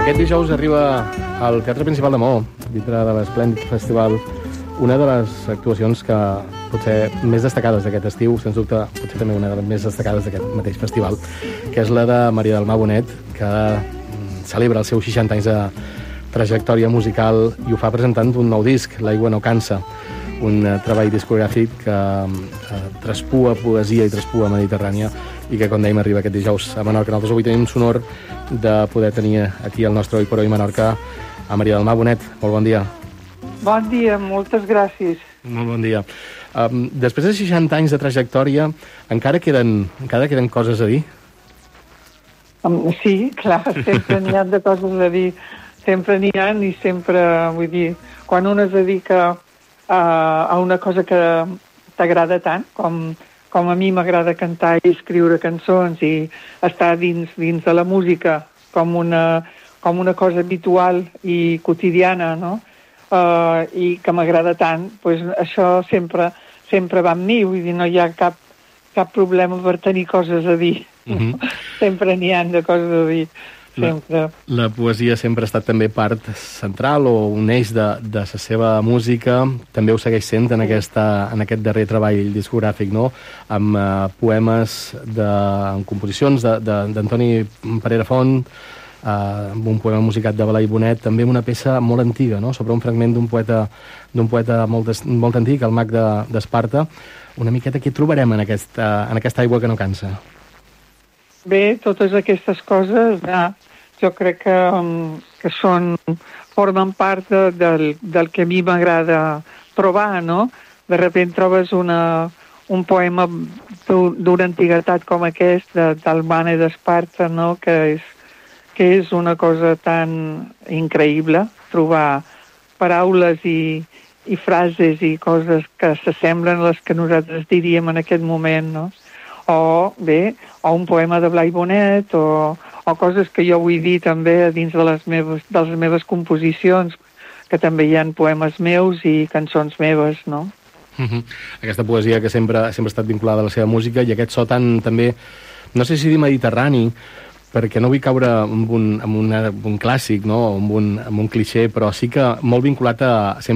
Aquest dijous arriba al Teatre Principal de Maó, dintre de l'Esplèndid Festival, una de les actuacions que potser més destacades d'aquest estiu, sens dubte, potser també una de les més destacades d'aquest mateix festival, que és la de Maria del Mar Bonet, que celebra els seus 60 anys de trajectòria musical i ho fa presentant un nou disc, L'aigua no cansa, un treball discogràfic que traspua poesia i traspua mediterrània i que, com dèiem, arriba aquest dijous a Menorca. Nosaltres avui tenim sonor de poder tenir aquí al nostre Oi per Oi Menorca a Maria del Mar Bonet. Molt bon dia. Bon dia, moltes gràcies. Molt bon dia. Després de 60 anys de trajectòria, encara queden coses a dir? Sí, clar, sempre n'hi ha de coses a dir. Sempre n'hi ha i sempre, vull dir, quan un es dedica a una cosa que t'agrada tant, com a mi m'agrada cantar i escriure cançons i estar dins de la música com una cosa habitual i quotidiana, no? I que m'agrada tant, pues això sempre va amb mi, vull dir, no hi ha cap problema per tenir coses a dir. Sempre n'hi ha de coses a dir. Sempre. La poesia sempre ha estat també part central o un eix de la seva música. També ho segueix sent en aquest darrer treball discogràfic, no? Amb poemes, amb composicions d'Antoni Parera Font, amb un poema musicat de Blai Bonet, també amb una peça molt antiga, no? Sobre un fragment d'un poeta molt antic, el Mag d'Esparta. Una miqueta què trobarem en aquesta aigua que no cansa? Bé, totes aquestes coses jo crec que formen part del que a mi m'agrada trobar, no? De sobte trobes un poema d'una antiguitat com aquest, del Mane d'Esparta, no? Que és una cosa tan increïble, trobar paraules i frases i coses que s'assemblen a les que nosaltres diríem en aquest moment, no? O un poema de Blai Bonet, o coses que jo vull dir també dins de les meves composicions, que també hi ha poemes meus i cançons meves, no? Aquesta poesia que sempre ha estat vinculada a la seva música i aquest so tan també, no sé si dir mediterrani, perquè no vull caure amb un clàssic, no? amb un clixé, però sí que molt vinculat a